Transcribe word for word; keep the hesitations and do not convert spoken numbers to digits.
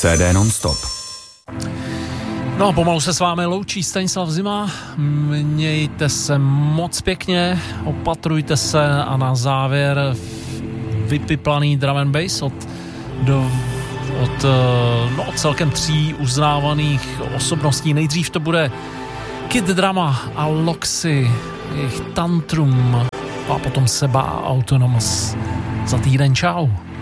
C D non-stop. No a pomalu se s vámi loučí Stanislav Zima. Mějte se moc pěkně, opatrujte se a na závěr vypiplaný drum and bass od, do, od no, celkem tří uznávaných osobností. Nejdřív to bude Kid Drama a Loxy, jejich Tantrum a potom Seba a Autonomous. Za týden čau.